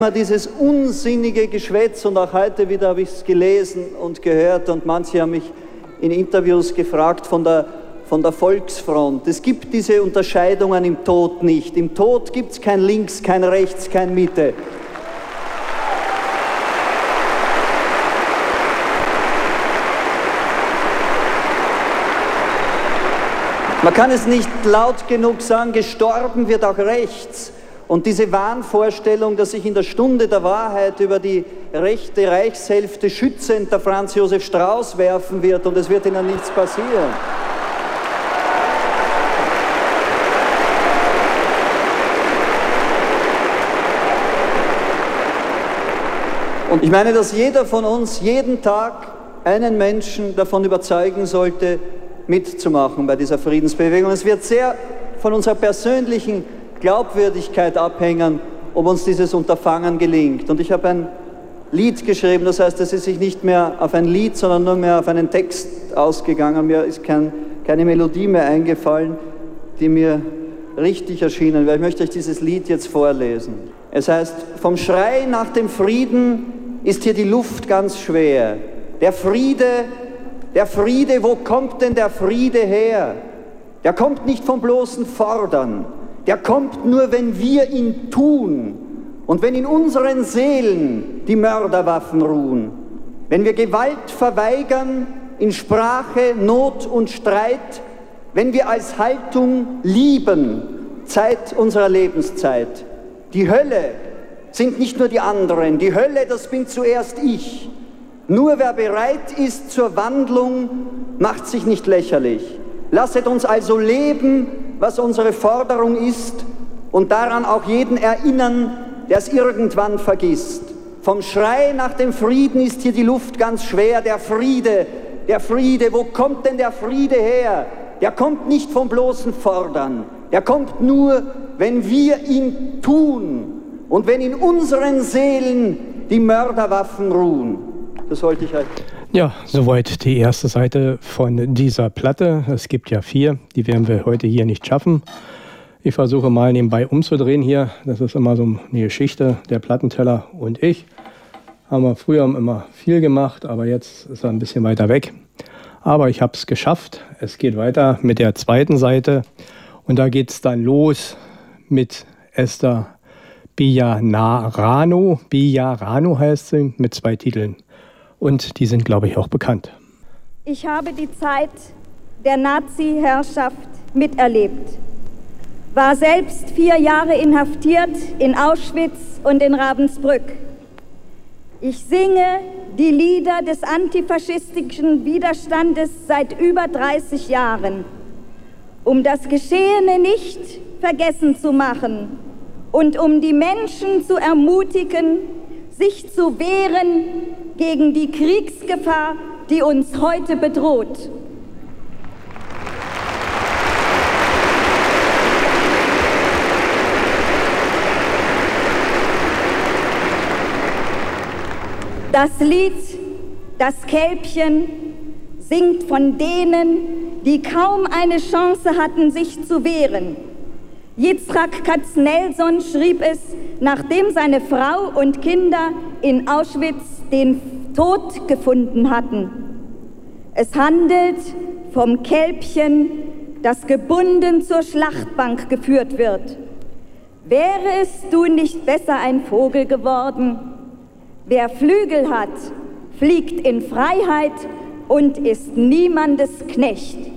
Dieses unsinnige Geschwätz, und auch heute wieder habe ich es gelesen und gehört, und manche haben mich in Interviews gefragt von der Volksfront. Es gibt diese Unterscheidungen im Tod nicht. Im Tod gibt es kein Links, kein Rechts, kein Mitte. Man kann es nicht laut genug sagen, gestorben wird auch rechts. Und diese Wahnvorstellung, dass sich in der Stunde der Wahrheit über die rechte Reichshälfte schützend der Franz Josef Strauß werfen wird und es wird ihnen nichts passieren. Und ich meine, dass jeder von uns jeden Tag einen Menschen davon überzeugen sollte, mitzumachen bei dieser Friedensbewegung. Es wird sehr von unserer persönlichen Glaubwürdigkeit abhängen, ob uns dieses Unterfangen gelingt. Und ich habe ein Lied geschrieben, das heißt, es ist sich nicht mehr auf ein Lied, sondern nur mehr auf einen Text ausgegangen. Mir ist keine Melodie mehr eingefallen, die mir richtig erschienen wäre. Ich möchte euch dieses Lied jetzt vorlesen. Es heißt: Vom Schrei nach dem Frieden ist hier die Luft ganz schwer. Der Friede, wo kommt denn der Friede her? Der kommt nicht vom bloßen Fordern. Der kommt nur, wenn wir ihn tun und wenn in unseren Seelen die Mörderwaffen ruhen. Wenn wir Gewalt verweigern in Sprache, Not und Streit, wenn wir als Haltung lieben, Zeit unserer Lebenszeit. Die Hölle sind nicht nur die anderen, die Hölle, das bin zuerst ich. Nur wer bereit ist zur Wandlung, macht sich nicht lächerlich. Lasset uns also leben, was unsere Forderung ist, und daran auch jeden erinnern, der es irgendwann vergisst. Vom Schrei nach dem Frieden ist hier die Luft ganz schwer. Der Friede, wo kommt denn der Friede her? Der kommt nicht vom bloßen Fordern. Der kommt nur, wenn wir ihn tun und wenn in unseren Seelen die Mörderwaffen ruhen. Das wollte ich euch. Ja, soweit die erste Seite von dieser Platte. Es gibt ja 4, die werden wir heute hier nicht schaffen. Ich versuche mal nebenbei umzudrehen hier. Das ist immer so eine Geschichte, der Plattenteller und ich. Haben wir früher immer viel gemacht, aber jetzt ist er ein bisschen weiter weg. Aber ich habe es geschafft. Es geht weiter mit der zweiten Seite. Und da geht es dann los mit Esther Bejarano. Bejarano heißt sie, mit 2 Titeln. Und die sind, glaube ich, auch bekannt. Ich habe die Zeit der Nazi-Herrschaft miterlebt. War selbst 4 Jahre inhaftiert in Auschwitz und in Ravensbrück. Ich singe die Lieder des antifaschistischen Widerstandes seit über 30 Jahren, um das Geschehene nicht vergessen zu machen und um die Menschen zu ermutigen, sich zu wehren gegen die Kriegsgefahr, die uns heute bedroht. Das Lied »Das Kälbchen« singt von denen, die kaum eine Chance hatten, sich zu wehren. Yitzhak Katznelson schrieb es, nachdem seine Frau und Kinder in Auschwitz den Tod gefunden hatten. Es handelt vom Kälbchen, das gebunden zur Schlachtbank geführt wird. Wärest du nicht besser ein Vogel geworden? Wer Flügel hat, fliegt in Freiheit und ist niemandes Knecht.